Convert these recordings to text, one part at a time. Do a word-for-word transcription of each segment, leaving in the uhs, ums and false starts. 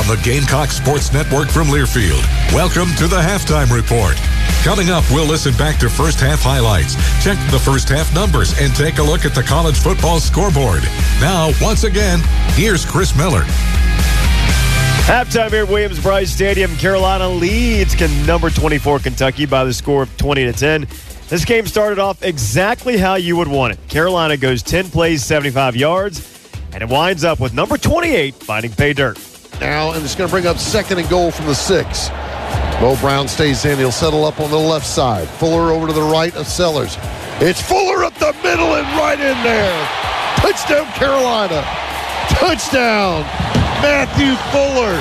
on the Gamecock Sports Network from Learfield. Welcome to the Halftime Report. Coming up, we'll listen back to first half highlights, check the first half numbers, and take a look at the college football scoreboard. Now, once again, here's Chris Miller. Halftime here at Williams-Brice Stadium. Carolina leads number twenty-four Kentucky by the score of twenty to ten. This game started off exactly how you would want it. Carolina goes ten plays, seventy-five yards, and it winds up with number twenty-eight finding pay dirt. Now, and it's going to bring up second and goal from the six. Bo Brown stays in. He'll settle up on the left side. Fuller over to the right of Sellers. It's Fuller up the middle and right in there. Touchdown, Carolina. Touchdown, Matthew Fuller.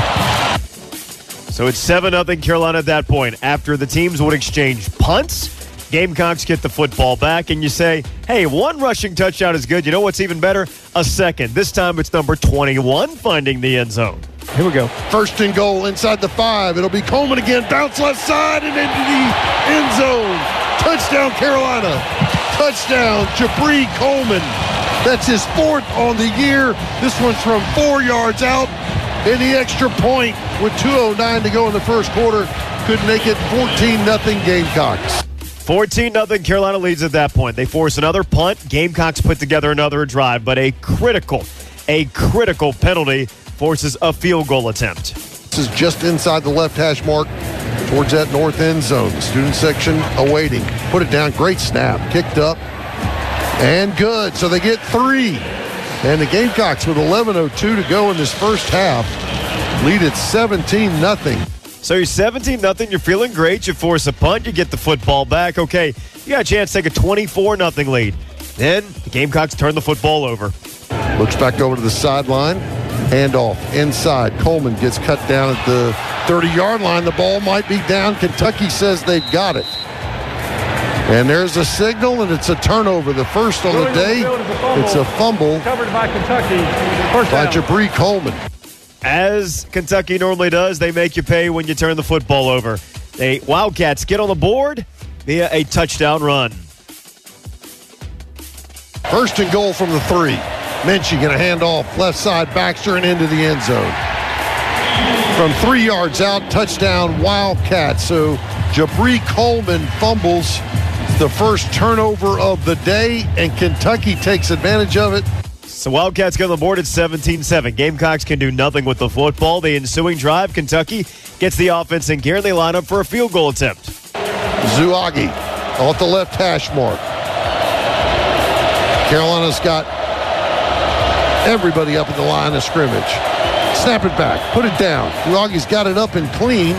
So it's seven nothing Carolina at that point. After the teams would exchange punts, Gamecocks get the football back, and you say, hey, one rushing touchdown is good. You know what's even better? A second. This time it's number twenty-one finding the end zone. Here we go. First and goal inside the five. It'll be Coleman again. Bounce left side and into the end zone. Touchdown, Carolina. Touchdown, Jabri Coleman. That's his fourth on the year. This one's from four yards out. And the extra point with two oh nine to go in the first quarter could make it fourteen nothing Gamecocks. fourteen nothing Carolina leads at that point. They force another punt. Gamecocks put together another drive, but a critical, a critical penalty forces a field goal attempt. This is just inside the left hash mark towards that north end zone. The student section awaiting. Put it down. Great snap. Kicked up. And good. So they get three. And the Gamecocks with eleven oh two to go in this first half lead at seventeen nothing. So you're seventeen nothing. You're feeling great. You force a punt. You get the football back. Okay, you got a chance to take a twenty-four nothing lead. Then the Gamecocks turn the football over. Looks back over to the sideline. Handoff inside. Coleman gets cut down at the thirty-yard line. The ball might be down. Kentucky says they've got it. And there's a signal, and it's a turnover. The first on the day. It's a fumble. Covered by Kentucky. First by down. Jabri Coleman. As Kentucky normally does, they make you pay when you turn the football over. The Wildcats get on the board via a touchdown run. First and goal from the three. Minchie going to hand off left side, Baxter, and into the end zone. From three yards out, touchdown Wildcats. So Jabri Coleman fumbles the first turnover of the day, and Kentucky takes advantage of it. So Wildcats get on the board at seventeen seven. Gamecocks can do nothing with the football. The ensuing drive, Kentucky gets the offense in gear, and they line up for a field goal attempt. Zuagi off the left hash mark. Carolina's got everybody up at the line of scrimmage. Snap it back. Put it down. Zuagi's got it up and clean.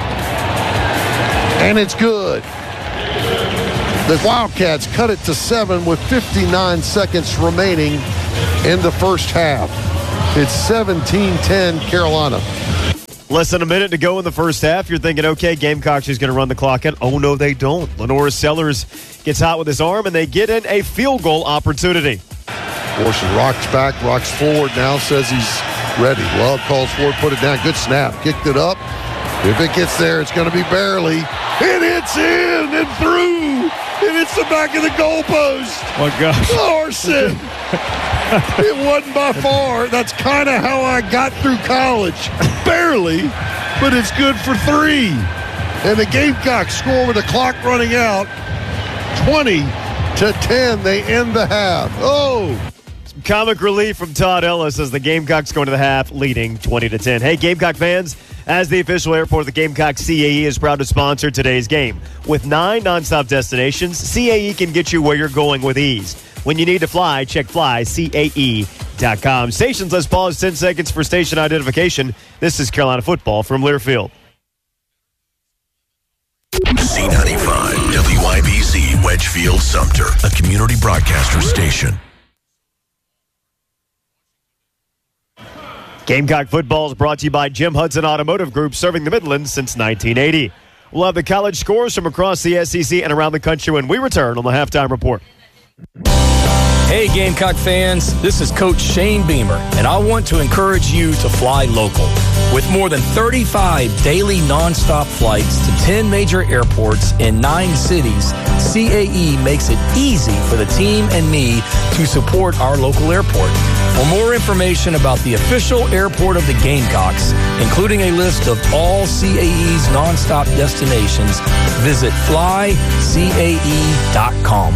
And it's good. The Wildcats cut it to seven with fifty-nine seconds remaining in the first half. It's seventeen ten Carolina. Less than a minute to go in the first half. You're thinking, okay, Gamecocks is going to run the clock in. Oh, no, they don't. Lenora Sellers gets hot with his arm, and they get in a field goal opportunity. Forces rocks back, rocks forward now, says he's ready. Love calls for it, put it down. Good snap. Kicked it up. If it gets there, it's going to be barely. It hits in and through. And it's the back of the goalpost. Oh, my gosh. Larson. It wasn't by far. That's kind of how I got through college. Barely, but it's good for three. And the Gamecocks score with the clock running out. twenty to ten, they end the half. Oh. Some comic relief from Todd Ellis as the Gamecocks go into the half leading twenty to ten. Hey, Gamecock fans, as the official airport of the Gamecock, C A E is proud to sponsor today's game. With nine nonstop destinations, C A E can get you where you're going with ease. When you need to fly, check fly C A E dot com. Stations, let's pause ten seconds for station identification. This is Carolina football from Learfield. C ninety-five, W I B C, Wedgefield, Sumter, a community broadcaster station. Gamecock football is brought to you by Jim Hudson Automotive Group, serving the Midlands since nineteen eighty. We'll have the college scores from across the S E C and around the country when we return on the Halftime Report. Hey Gamecock fans, this is Coach Shane Beamer, and I want to encourage you to fly local. With more than thirty-five daily nonstop flights to ten major airports in nine cities, C A E makes it easy for the team and me to support our local airport. For more information about the official airport of the Gamecocks, including a list of all C A E's nonstop destinations, visit fly C A E dot com.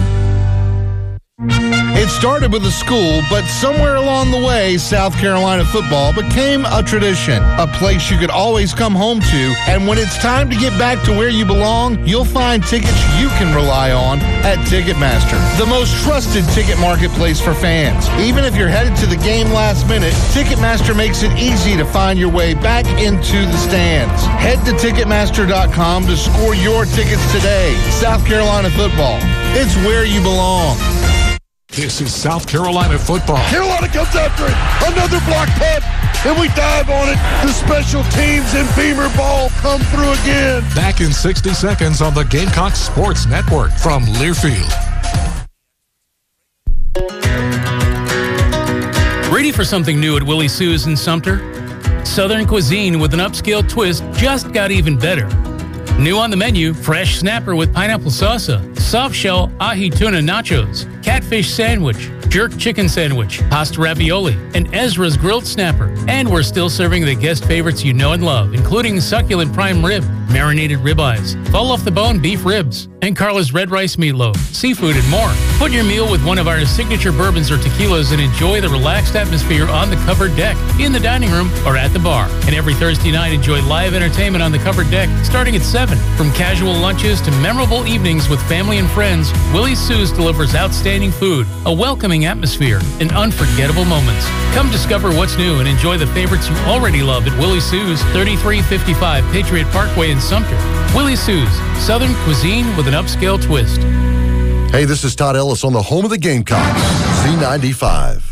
It started with a school, but somewhere along the way, South Carolina football became a tradition, a place you could always come home to. And when it's time to get back to where you belong, you'll find tickets you can rely on at Ticketmaster, the most trusted ticket marketplace for fans. Even if you're headed to the game last minute, Ticketmaster makes it easy to find your way back into the stands. Head to Ticketmaster dot com to score your tickets today. South Carolina football, it's where you belong. This is South Carolina football. Carolina comes after it. Another block punt, and we dive on it. The special teams and Beamer ball come through again. Back in sixty seconds on the Gamecock Sports Network from Learfield. Ready for something new at Willie Sue's in Sumter? Southern cuisine with an upscale twist just got even better. New on the menu, fresh snapper with pineapple salsa, soft shell ahi tuna nachos, catfish sandwich, jerk chicken sandwich, pasta ravioli, and Ezra's grilled snapper. And we're still serving the guest favorites you know and love, including succulent prime rib, marinated ribeyes, fall off the bone beef ribs, and Carla's red rice meatloaf, seafood, and more. Put your meal with one of our signature bourbons or tequilas and enjoy the relaxed atmosphere on the covered deck, in the dining room, or at the bar. And every Thursday night, enjoy live entertainment on the covered deck starting at seven. From casual lunches to memorable evenings with family and friends, Willie Sue's delivers outstanding food, a welcoming atmosphere, and unforgettable moments. Come discover what's new and enjoy the favorites you already love at Willie Sue's, thirty-three fifty-five Patriot Parkway in Sumter. Willie Sue's, Southern cuisine with an upscale twist. Hey, this is Todd Ellis on the home of the Gamecocks, Z ninety-five.